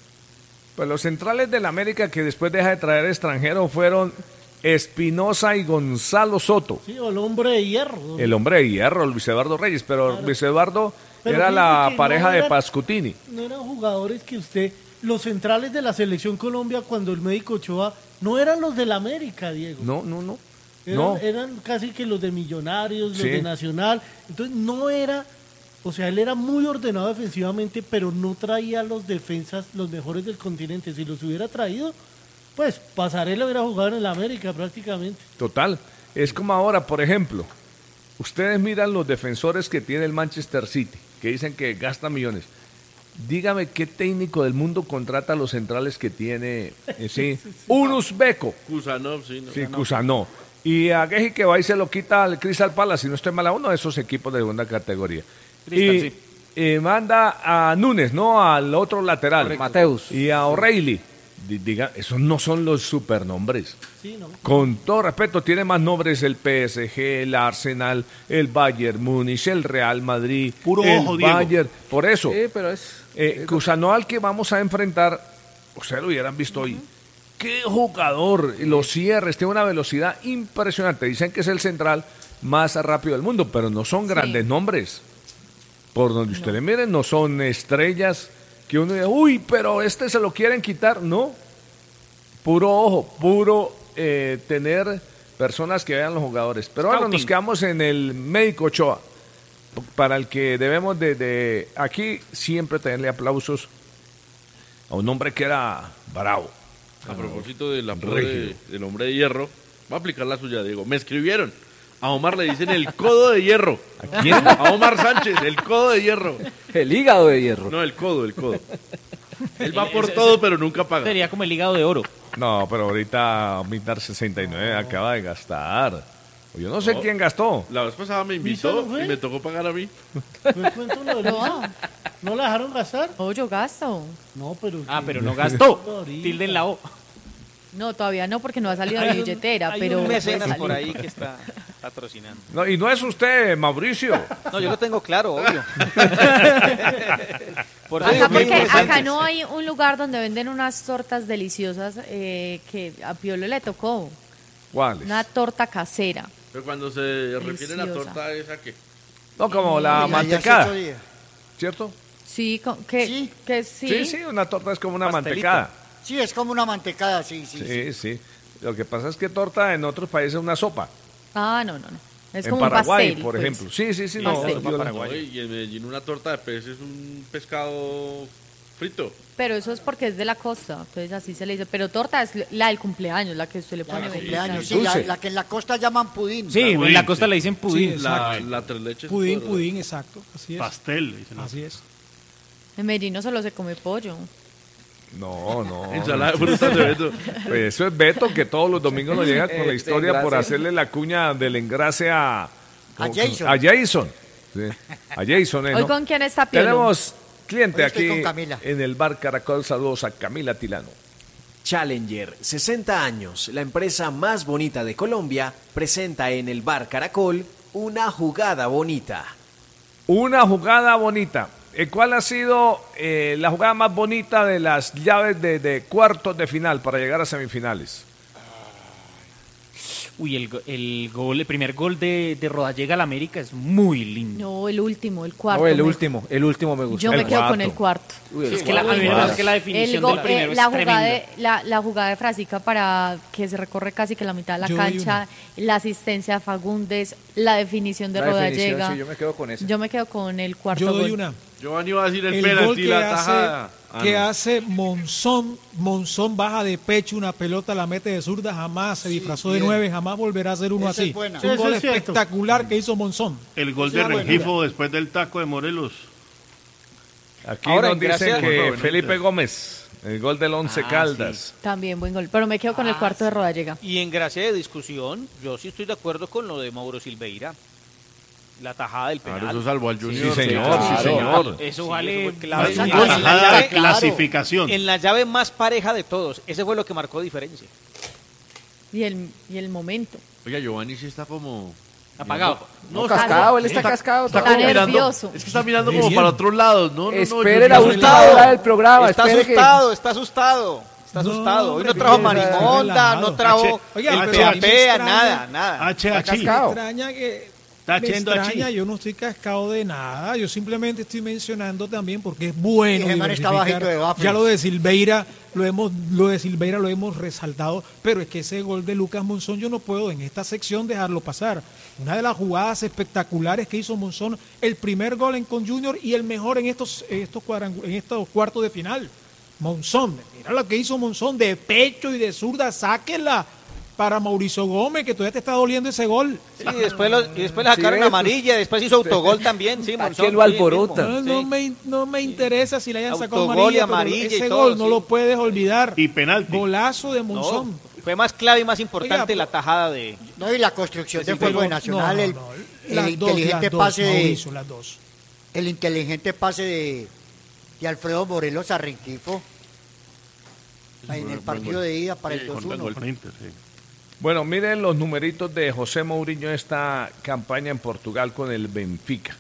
Pues los centrales del América que después deja de traer extranjeros fueron Espinosa y Gonzalo Soto. Sí, o el hombre de hierro. El hombre de hierro, Luis Eduardo Reyes, pero claro. Luis Eduardo pero era la pareja no era, de Pascutini. No eran jugadores que usted... Los centrales de la Selección Colombia cuando el médico Ochoa no eran los del América, Diego. No, no, no. Eran, no. eran casi que los de Millonarios, los sí. de Nacional. Entonces no era, o sea, él era muy ordenado defensivamente, pero no traía los defensas, los mejores del continente. Si los hubiera traído, pues Pasarela hubiera jugado en el América prácticamente. Total. Es como ahora, por ejemplo, ustedes miran los defensores que tiene el Manchester City, que dicen que gasta millones. Dígame qué técnico del mundo contrata a los centrales que tiene, eh, sí, un uzbeco. Kusanov, sí. No. Sí, Kusanov. Y a Geji que va y se lo quita al Crystal Palace, si no estoy mal, a uno de esos equipos de segunda categoría. Crystal, y sí. eh, manda a Núñez, no al otro lateral. Correcto. Mateus. Y a O'Reilly. Diga, esos no son los supernombres. Sí, no. Con todo respeto, tiene más nombres el P S G, el Arsenal, el Bayern Múnich, el Real Madrid, puro el ojo, Bayern. Diego. Por eso, sí, pero es, eh, Kusanov al que vamos a enfrentar, ustedes lo hubieran visto uh-huh. hoy. ¡Qué jugador! Los cierres, tiene una velocidad impresionante. Dicen que es el central más rápido del mundo, pero no son grandes sí. nombres. Por donde ustedes no. miren, no son estrellas que uno dice, uy, pero este se lo quieren quitar. No, puro ojo, puro eh, tener personas que vean los jugadores. Pero bueno, nos quedamos en el médico Ochoa, para el que debemos de, de aquí siempre tenerle aplausos a un hombre que era bravo. A propósito del, de, del hombre de hierro, voy a aplicar la suya, Diego. Me escribieron. A Omar le dicen el codo de hierro. ¿A quién? A Omar Sánchez, el codo de hierro. El hígado de hierro. No, el codo, el codo. Él va por todo, pero nunca paga. Sería como el hígado de oro. No, pero ahorita Midnar sesenta y nueve acaba de gastar. Yo no sé No. quién gastó. La vez pasada me invitó y me tocó pagar a mí. Me cuento lo de No. ¿No la dejaron gastar? No, yo gasto. No, pero... Ah, pero no Ahorita. gastó. Tilden la O. No, todavía no, porque no ha salido de Hay mi un- billetera, hay pero... un mecenas puede por salir. ahí que está patrocinando. No, y no es usted, Mauricio. No, yo lo tengo claro, obvio. Por eso Acá, digo, muy porque acá interesantes. no hay un lugar donde venden unas tortas deliciosas eh, que a Piolo le tocó. ¿Cuáles? Una torta casera. Pero cuando se refiere a la Deliciosa. torta esa que... No, como la Oiga, ya hace mantecada. ocho días. ¿Cierto? Sí, con- que que sí. Sí, sí, una torta es como una Pastelito. mantecada. Sí, es como una mantecada, sí, sí. Sí, sí. Lo que pasa es que torta en otros países es una sopa. Ah, no, no, no. Es En como un Paraguay, pastel, por pues. ejemplo. Sí, sí, sí. No, Pastel. yo- No, y en Medellín una torta de pez es un pescado frito. Pero eso es porque es de la costa, entonces así se le dice. Pero torta es la del cumpleaños, la que usted le pone Cumpleaños, sí, velita. la, la que en la costa llaman pudín. Sí, en la costa le dicen pudín. Sí, La, exacto. la tres leches. Pudín, por- pudín, exacto. Así es. Pastel, dicen. Así es. En Medellín no solo se come pollo. No, no. Ensalada de frutas de Beto. Pues eso es Beto, que todos los domingos nos llega con la Este historia por engrase. hacerle la cuña del engrase a... A Jason. A Jason. Sí, a Jason. eh, Hoy ¿no? con quién está Piolo. Tenemos cliente Hoy estoy aquí con Camila. en el bar Caracol. Saludos a Camila Tilano. Challenger, sesenta años, la empresa más bonita de Colombia, presenta en el bar Caracol una jugada bonita. Una jugada bonita. Eh, ¿Cuál ha sido eh, la jugada más bonita de las llaves de, de cuartos de final para llegar a semifinales? Uy, el, go- el gol, el primer gol de, de Rodallega al América es muy lindo. No, el último, el cuarto. No, el me- último, el último me gustó. Yo me El quedo con cuarto. el cuarto. Uy, el Es que la, a mí me cuarto. parece que la El definición go- del primero eh, es la, jugada tremenda. de, la, la jugada de Frasica para que se recorre casi que la mitad de la Yo doy cancha, la asistencia de Fagundes, la definición de La definición, Rodallega. sí, yo me quedo con esa. Yo me quedo con el cuarto Yo doy gol. una. Giovanni va a decir el, El gol penalti, que la hace, tajada. Ah, que no. hace Monzón, Monzón baja de pecho una pelota, la mete de zurda, jamás se disfrazó de bien. nueve, jamás volverá a hacer uno Esa es así. buena. Es un Eso gol es cierto. espectacular que hizo Monzón. El gol Esa de es buena. Rengifo después del taco de Morelos. Aquí Ahora, nos dicen gracias- que Bueno, Felipe Gómez, el gol del Once Ah, Caldas. También buen gol. Pero me quedo con el cuarto de Rodallega. Y en gracia de discusión, yo sí estoy de acuerdo con lo de Mauro Silveira. La tajada del penal. Claro, eso salvó al Junior. Sí, señor, Claro. sí, señor. Eso Sí, vale eso fue clave. Esa En gol, la tajada llave- de clasificación. En la llave más pareja de todos. Ese fue lo que marcó diferencia. Y el, y el momento. Oiga, Giovanni sí está como... Apagado. No, cascado, él está cascado. Está Está como mirando, nervioso. es que está mirando Bien. como para otros lados. No, no, no, Espere yo- la yo- última hora del programa. Está espere que- asustado, está asustado. Está No, asustado. Hoy no hombre, trajo bien, marimonda, relajado. no trajo H- Oiga, el pero pea a mí me pea, extraña- nada, nada. H, Está H. Me cascado. extraña que Está me haciendo extraña, así. yo no estoy cascado de nada, yo simplemente estoy mencionando también porque es bueno Y Germán está diversificar. bajito de Baffles. Ya lo de Silveira lo hemos lo de Silveira lo hemos resaltado, pero es que ese gol de Lucas Monzón yo no puedo en esta sección dejarlo pasar. Una de las jugadas espectaculares que hizo Monzón, el primer gol en con Junior y el mejor en estos estos cuadrangu- en estos cuartos de final. Monzón, mira lo que hizo Monzón de pecho y de zurda, sáquela para Mauricio Gómez, que todavía te está doliendo ese gol. Sí, y después, lo- y después le sacaron Sí, amarilla, después hizo autogol también. Sí, ¿Para Monzón, qué lo sí, alborota? mismo, No, sí. no me, no me interesa si le hayan sacado Autogol y amarilla, pero amarilla y ese todo, gol no sí. lo puedes olvidar. Y penalti. Golazo de No, Monzón. fue más clave y más importante Oiga, la tajada de... No, y la construcción del Pero- juego de Nacional, no, no, el, no, el las dos, inteligente las dos, pase de, Mauricio, las dos. el inteligente pase de, de Alfredo Morelos a Rengifo ahí en el partido de ida para el Sí, dos contra el uno. gol Inter, sí. Bueno, miren los numeritos de José Mourinho esta campaña en Portugal con el Benfica.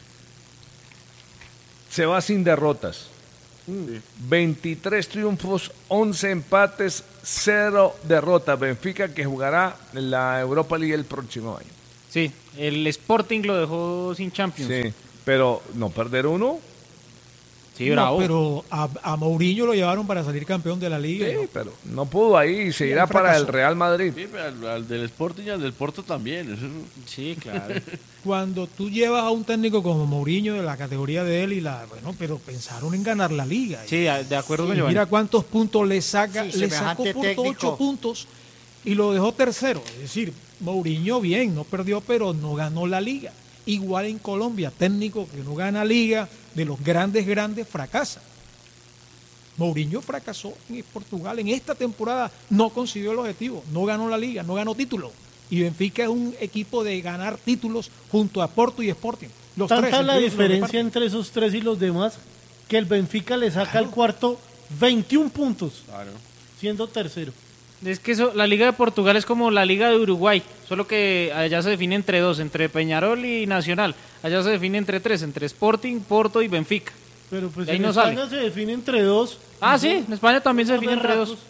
Se va sin derrotas. veintitrés triunfos, once empates, cero derrotas. Benfica que jugará en la Europa League el próximo año. Sí, el Sporting lo dejó sin Champions. Sí, pero no perder uno. Sí, No, bravo. pero a, a Mourinho lo llevaron para salir campeón de la liga. Sí, ¿no? pero no pudo ahí y se Sí, irá él para el fracasó. Real Madrid. Sí, pero al, al del Sporting y al del Porto también. Eso... Sí, claro. Cuando tú llevas a un técnico como Mourinho de la categoría de él y la, bueno, pero pensaron en ganar la liga. Sí, de acuerdo Y con Giovanni. mira cuántos puntos le saca, Sí, le sacó semejante por técnico. ocho puntos y lo dejó tercero. Es decir, Mourinho bien, no perdió, pero no ganó la liga. Igual en Colombia, técnico que no gana liga, de los grandes, grandes fracasa. Mourinho fracasó en Portugal. En esta temporada no consiguió el objetivo, no ganó la liga, no ganó título. Y Benfica es un equipo de ganar títulos junto a Porto y Sporting. Los Tanta tres, la entre ellos los diferencia entre esos tres y los demás que el Benfica le saca Claro. al cuarto veintiún puntos, Claro. siendo tercero. Es que eso, la Liga de Portugal es como la Liga de Uruguay, solo que allá se define entre dos, entre Peñarol y Nacional. Allá se define entre tres, entre Sporting, Porto y Benfica. Pero pues Y ahí en no España sale. se define entre dos. Ah, sí, en España también se define entre dos.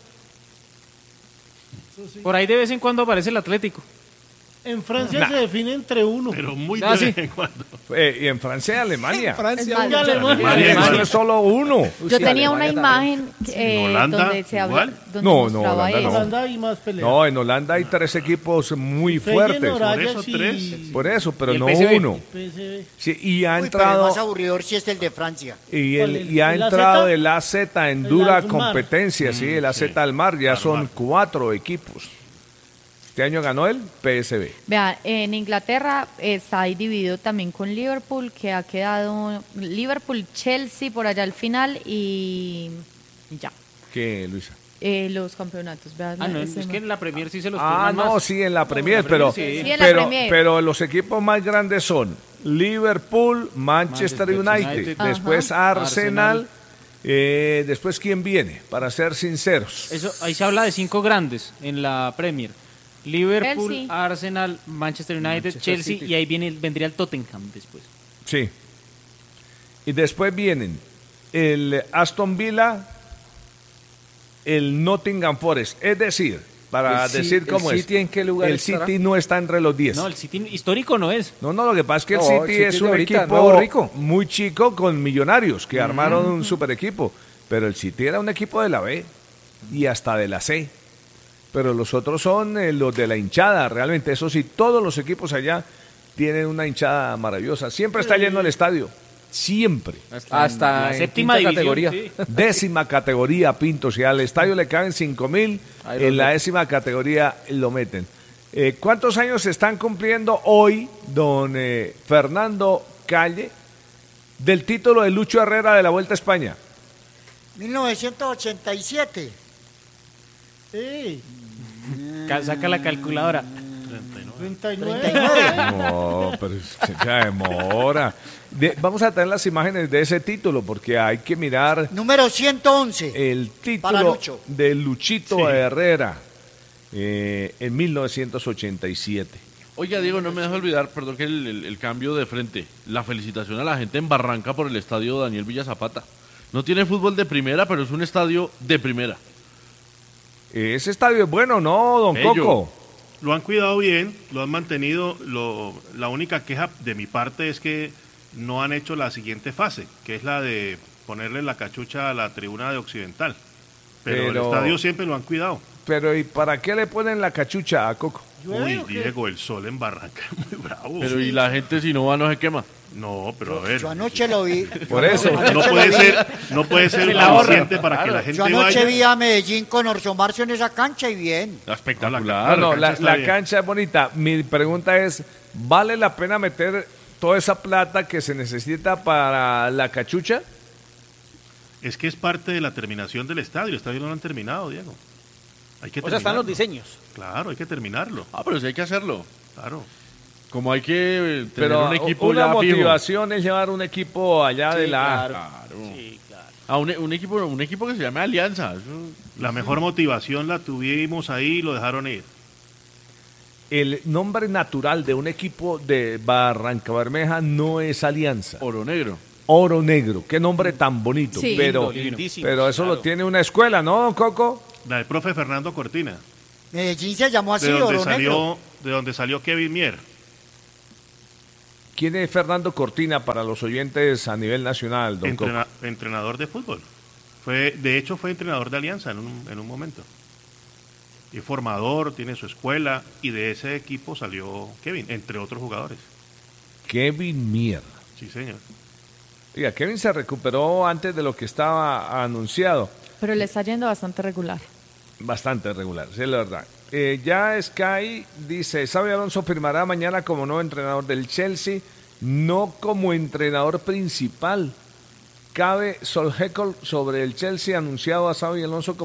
Por ahí de vez en cuando aparece el Atlético. En Francia Nah. se define entre uno. Pero muy Ah, de sí. vez en cuando. Eh, y en Francia y Alemania. En Francia, Es más, Y yo- Alemania. Alemania no es solo uno. Yo Sí, tenía una Alemania imagen eh, ¿En Holanda donde se habla, igual? donde No, no, mostraba Holanda En no. eso. Holanda hay más peleas. No, en Holanda hay tres equipos muy Feyenoord, fuertes. Ajax Por eso y tres. Por eso, pero Y el no P S V. uno. P S V. Sí, y ha Uy, pero el entrado más aburridor sí es el de Francia. y, ¿Cuál, el, el- y ha el entrado A Z? el A Z en El dura Almar. competencia, sí, el A Z Almar, ya son cuatro equipos. Este año ganó el P S V. Vea, en Inglaterra está ahí dividido también con Liverpool, que ha quedado Liverpool, Chelsea por allá al final y ya. ¿Qué, Luisa? Eh, los campeonatos. Vea, Ah, no, ese es no. que en la Premier sí se los Ah, firman no, más. sí, en la Premier, la pero, Premier sí. Sí, en la pero, Premier. pero los equipos más grandes son Liverpool, Manchester, Manchester United, United. después Ajá. Arsenal, Arsenal. eh, después ¿quién viene? Para ser sinceros. Eso, ahí se habla de cinco grandes en la Premier. Liverpool, Chelsea. Arsenal, Manchester United, Manchester Chelsea City. y ahí viene, vendría el Tottenham después. Sí. Y después vienen el Aston Villa, el Nottingham Forest. Es decir, para El Ci- decir el cómo es, City, ¿en qué lugar el estará? City no está entre los diez. No, el City histórico no es. No, no, lo que pasa es que el No, City, el City es de un ahorita, equipo nuevo rico. muy chico con millonarios que armaron un super equipo. Pero el City era un equipo de la B y hasta de la C. Pero los otros son eh, los de la hinchada, realmente. Eso sí, todos los equipos allá tienen una hinchada maravillosa. Siempre está lleno el estadio. Siempre. Hasta la en séptima quinta división, categoría. sí. Décima categoría, Pinto. Si al estadio le caben cinco mil, Ahí los en la meten. décima categoría lo meten. Eh, ¿Cuántos años se están cumpliendo hoy, don eh, Fernando Calle, del título de Lucho Herrera de la Vuelta a España? mil novecientos ochenta y siete. Sí, Ca- Saca la calculadora. treinta y nueve. treinta y nueve. No, pero es que ya demora. De- vamos a tener las imágenes de ese título porque hay que mirar Número ciento once. el Para título Lucho. de Luchito Herrera eh, en mil novecientos ochenta y siete. Oiga, Diego, no me deja olvidar, perdón, que el, el- el cambio de frente. La felicitación a la gente en Barranca por el estadio Daniel Villa Zapata. No tiene fútbol de primera, pero es un estadio de primera. Ese estadio es bueno, ¿no, don Bello. Coco? Lo han cuidado bien, lo han mantenido. Lo, la única queja de mi parte es que no han hecho la siguiente fase, que es la de ponerle la cachucha a la tribuna de Occidental. Pero, el Pero- estadio siempre lo han cuidado. Pero ¿y para qué le ponen la cachucha a Coco? Uy, Diego, el sol en Barranca es muy bravo. Pero y la gente si no va no se quema. No, pero a ver. Yo anoche lo vi. Por eso. Anoche No lo puede vi. ser, no puede ser Se la ahorra. suficiente para que la gente Yo anoche vaya. vi a Medellín con Orso Marcio en esa cancha y bien. Espectacular. No, no, la, está la bien. cancha es bonita. Mi pregunta es, ¿vale la pena meter toda esa plata que se necesita para la cachucha? Es que es parte de la terminación del estadio. El estadio no lo han terminado, Diego. Hay que O sea, están los terminarlo. diseños. Claro, hay que terminarlo. Ah, pero sí hay que hacerlo. Claro. Como hay que eh, tener Pero un equipo una ya fijo. motivación es llevar un equipo allá de la A. Claro. Ah, un, un equipo, un equipo que se llame Alianza. Eso- La mejor motivación la tuvimos ahí y lo dejaron ir. El nombre natural de un equipo de Barranca Bermeja no es Alianza. Oro Negro. Oro Negro, qué nombre tan bonito. Sí. pero, Lindo, lindísimo, pero eso claro. lo tiene una escuela, ¿no, don Coco? La del profe Fernando Cortina. Medellín se llamó así, De donde Oro Negro. salió, de donde salió Kevin Mier. ¿Quién es Fernando Cortina para los oyentes a nivel nacional, don Entrena- Coco? entrenador de fútbol. Fue, de hecho, fue entrenador de Alianza en un, en un momento. Y formador, tiene su escuela, y de ese equipo salió Kevin, entre otros jugadores. Kevin Mier. Sí, señor. Oiga, Kevin se recuperó antes de lo que estaba anunciado. Pero le está yendo bastante regular. Bastante regular, sí, es la verdad. Eh, ya Sky dice, Xabi Alonso firmará mañana como nuevo entrenador del Chelsea, no como entrenador principal. cabe Solskjaer sobre el Chelsea, anunciado a Xabi Alonso como